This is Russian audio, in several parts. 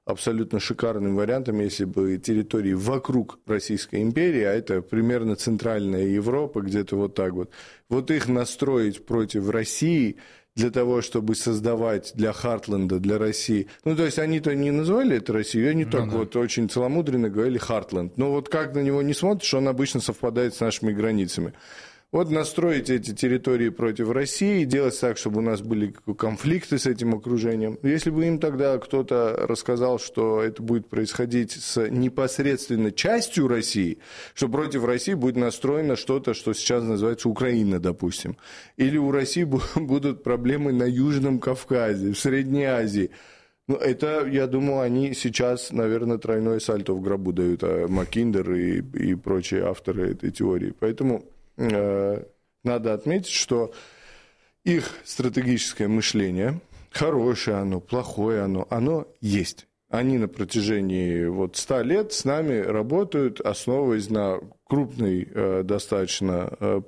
абсолютно шикарным вариантом, если бы территории вокруг Российской империи, а это примерно центральная Европа, где-то вот так вот, вот их настроить против России для того, чтобы создавать для Хартленда, для России. Ну, то есть они-то не называли это Россией, они так вот очень целомудренно говорили Хартленд. Но вот как на него не смотришь, он обычно совпадает с нашими границами. Вот настроить эти территории против России, делать так, чтобы у нас были конфликты с этим окружением. Если бы им тогда кто-то рассказал, что это будет происходить с непосредственно частью России, что против России будет настроено что-то, что сейчас называется Украина, допустим, или у России будут проблемы на Южном Кавказе, в Средней Азии. Ну, это, я думаю, они сейчас, наверное, тройное сальто в гробу дают, Маккиндер и прочие авторы этой теории. Поэтому надо отметить, что их стратегическое мышление, хорошее оно, плохое оно есть. Они на протяжении 100 лет с нами работают, основываясь на крупной достаточно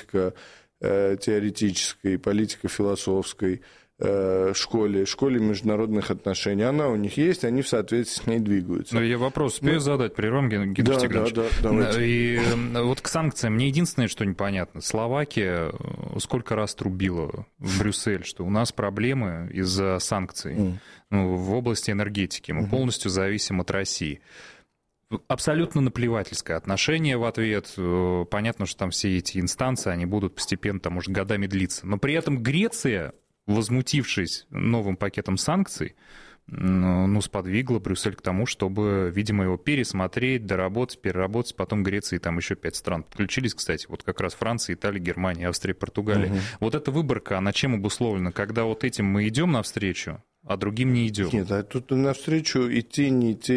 политико-теоретической, политико-философской школе международных отношений. Она у них есть, они в соответствии с ней двигаются. Но я вопрос успею задать, прервем, Геннадий Тигранович. Да. И вот к санкциям мне единственное, что непонятно. Словакия сколько раз трубила в Брюссель, что у нас проблемы из-за санкций в области энергетики. Мы полностью зависим от России. Абсолютно наплевательское отношение в ответ. Понятно, что там все эти инстанции, они будут постепенно, там, может, годами длиться. Но при этом Греция, возмутившись новым пакетом санкций, сподвигла Брюссель к тому, чтобы, видимо, его пересмотреть, доработать, переработать. Потом Греция и там еще 5 стран подключились, кстати, вот как раз Франция, Италия, Германия, Австрия, Португалия. Вот эта выборка, она чем обусловлена? Когда вот этим мы идем навстречу, а другим не идем? Нет, а тут навстречу идти,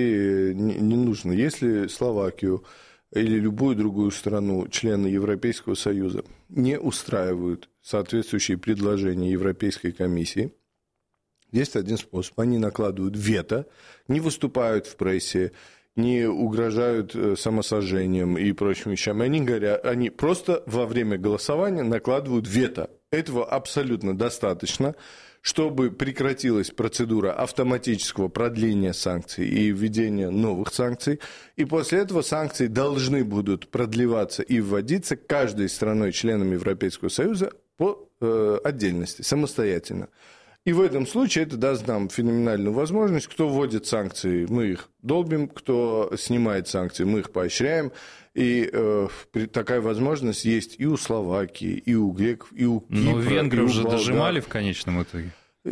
не нужно. Если Словакию или любую другую страну, члены Европейского Союза, не устраивают соответствующие предложения Европейской комиссии, есть один способ. Они накладывают вето, не выступают в прессе, не угрожают самосожжением и прочим вещам. Они просто во время голосования накладывают вето. Этого абсолютно достаточно, чтобы прекратилась процедура автоматического продления санкций и введения новых санкций. И после этого санкции должны будут продлеваться и вводиться каждой страной, членом Европейского Союза, по отдельности, самостоятельно. И в этом случае это даст нам феноменальную возможность. Кто вводит санкции, мы их долбим, кто снимает санкции, мы их поощряем. И такая возможность есть и у Словакии, и у греков, и у Кипра. Но венгров же дожимали в конечном итоге.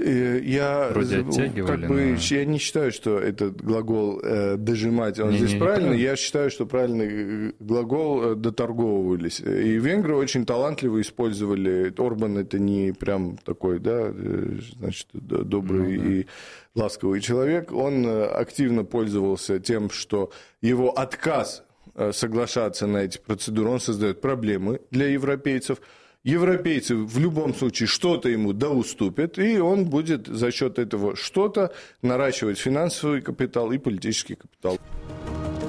Вроде оттягивали. Я не считаю, что этот глагол «дожимать», он здесь правильный. Я считаю, что правильный глагол «доторговывались». И венгры очень талантливо использовали. Орбан – это не прям такой, добрый и ласковый человек. Он активно пользовался тем, что его отказ соглашаться на эти процедуры, он создает проблемы для европейцев. Европейцы в любом случае что-то ему уступят, и он будет за счет этого что-то наращивать финансовый капитал и политический капитал.